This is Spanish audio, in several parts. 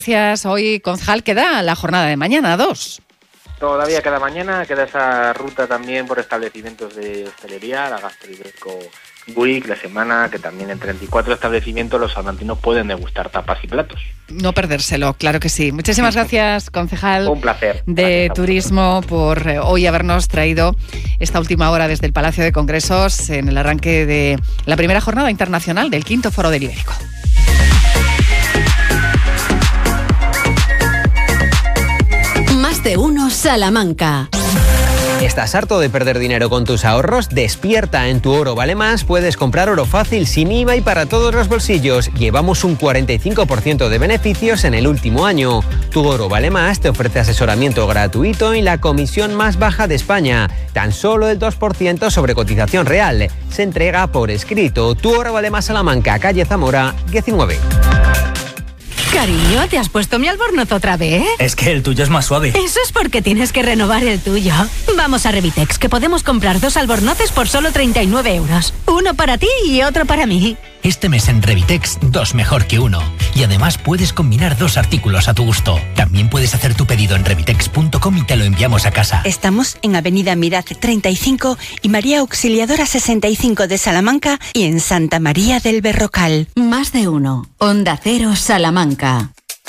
Gracias. Hoy, concejal, queda la jornada de mañana, 2. Todavía queda mañana, queda esa ruta también por establecimientos de hostelería, la Gastroibeco Week, la semana que también en 34 establecimientos los salmantinos pueden degustar tapas y platos. No perdérselo, claro que sí. Muchísimas gracias, concejal. Un placer. De Turismo, por hoy habernos traído esta última hora desde el Palacio de Congresos en el arranque de la primera jornada internacional del 5º Foro del Ibérico. Más de uno Salamanca. ¿Estás harto de perder dinero con tus ahorros? Despierta, en Tu Oro Vale Más puedes comprar oro fácil, sin IVA y para todos los bolsillos. Llevamos un 45% de beneficios en el último año. Tu Oro Vale Más te ofrece asesoramiento gratuito y la comisión más baja de España. Tan solo el 2% sobre cotización real. Se entrega por escrito. Tu Oro Vale Más Salamanca, calle Zamora, 19. Cariño, ¿te has puesto mi albornoz otra vez? Es que el tuyo es más suave. Eso es porque tienes que renovar el tuyo. Vamos a Revitex, que podemos comprar 2 albornoces por solo 39 euros. Uno para ti y otro para mí. Este mes en Revitex, 2 mejor que 1. Y además puedes combinar 2 artículos a tu gusto. También puedes hacer tu pedido en revitex.com y te lo enviamos a casa. Estamos en Avenida Miraz 35 y María Auxiliadora 65 de Salamanca y en Santa María del Berrocal. Más de uno. Onda Cero Salamanca.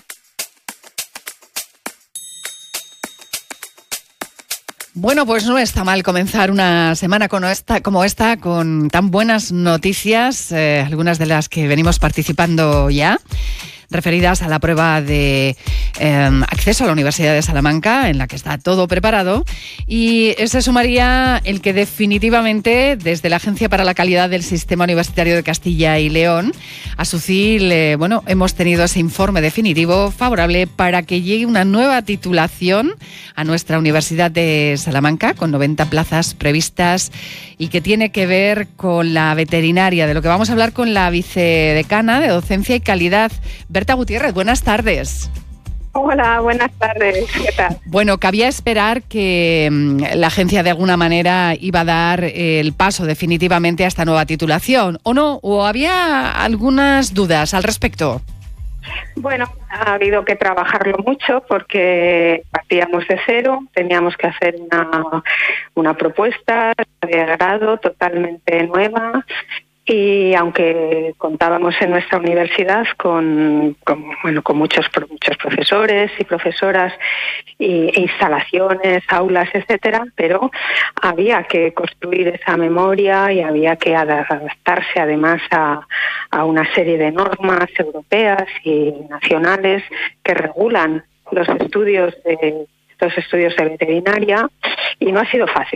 Bueno, pues no está mal comenzar una semana como esta con tan buenas noticias, algunas de las que venimos participando ya, referidas a la prueba de acceso a la Universidad de Salamanca, en la que está todo preparado, y se sumaría el que definitivamente desde la Agencia para la Calidad del Sistema Universitario de Castilla y León, ASUCIL, hemos tenido ese informe definitivo favorable para que llegue una nueva titulación a nuestra Universidad de Salamanca, con 90 plazas previstas, y que tiene que ver con la veterinaria, de lo que vamos a hablar con la vicedecana de Docencia y Calidad, Berta Gutiérrez. Buenas tardes. Hola, buenas tardes. ¿Qué tal? Bueno, cabía esperar que la agencia de alguna manera iba a dar el paso definitivamente a esta nueva titulación, ¿o no? ¿O había algunas dudas al respecto? Bueno, ha habido que trabajarlo mucho porque partíamos de cero, teníamos que hacer una propuesta de grado totalmente nueva. Y aunque contábamos en nuestra universidad con muchos profesores y profesoras e instalaciones, aulas, etcétera, pero había que construir esa memoria y había que adaptarse además a una serie de normas europeas y nacionales que regulan los estudios de veterinaria, y no ha sido fácil,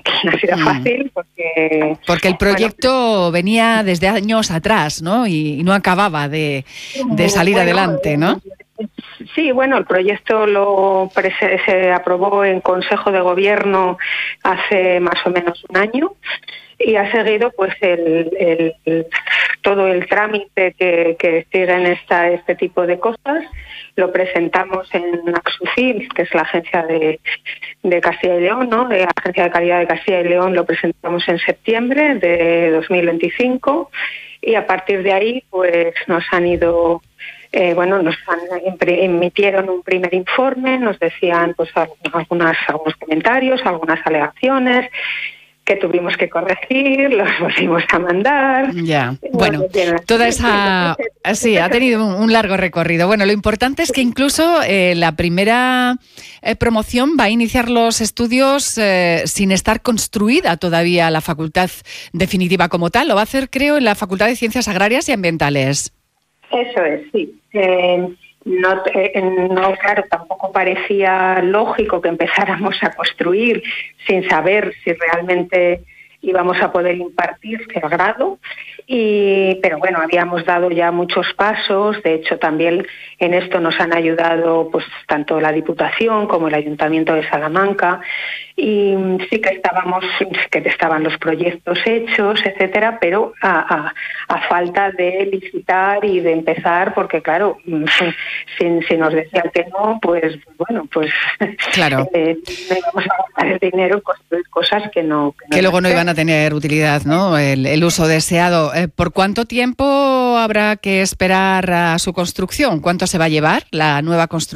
porque el proyecto venía desde años atrás, ¿no? Y no acababa de salir adelante, ¿no? Sí, bueno, el proyecto se aprobó en Consejo de Gobierno hace más o menos un año y ha seguido pues todo el trámite que siguen este tipo de cosas. Lo presentamos en ASUCIL, que es la agencia de Castilla y León, ¿no? La Agencia de Calidad de Castilla y León lo presentamos en septiembre de 2025 y a partir de ahí pues nos emitieron un primer informe, nos decían pues algunos comentarios, algunas alegaciones que tuvimos que corregir, los volvimos a mandar. Ya, bueno, toda esa... Sí, ha tenido un largo recorrido. Bueno, lo importante es que incluso la primera promoción va a iniciar los estudios sin estar construida todavía la facultad definitiva como tal. Lo va a hacer, creo, en la Facultad de Ciencias Agrarias y Ambientales. Eso es, sí. No, claro, tampoco parecía lógico que empezáramos a construir sin saber si realmente íbamos a poder impartir el grado, pero bueno, habíamos dado ya muchos pasos. De hecho, también en esto nos han ayudado pues tanto la Diputación como el Ayuntamiento de Salamanca, y sí que estaban los proyectos hechos, etcétera, pero a falta de licitar y de empezar, porque claro, si nos decían que no, pues bueno, pues claro, no íbamos a gastar el dinero en construir cosas que luego no iban a tener utilidad, ¿no? El uso deseado. ¿por cuánto tiempo habrá que esperar a su construcción? ¿Cuánto se va a llevar la nueva construcción?